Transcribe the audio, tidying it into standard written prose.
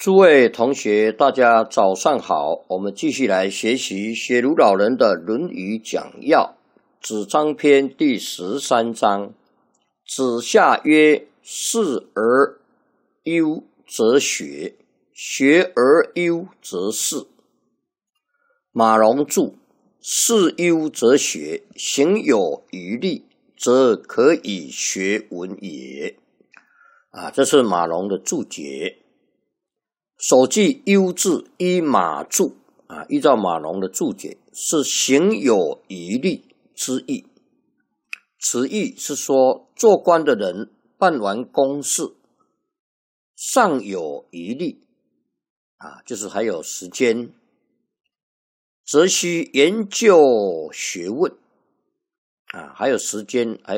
诸位同学，大家早上好。我们继续来学习学儒老人的《论语》讲要，子章篇第13章。子夏曰：“事而优则学，学而优则仕。”马融注：事优则学，行有余力，则可以学文也。这是马融的注解。首句优字依马注依照马融的注解，是行有余力之意。此意是说，做官的人办完公事，尚有余力就是还有时间，则需研究学问还有时间，还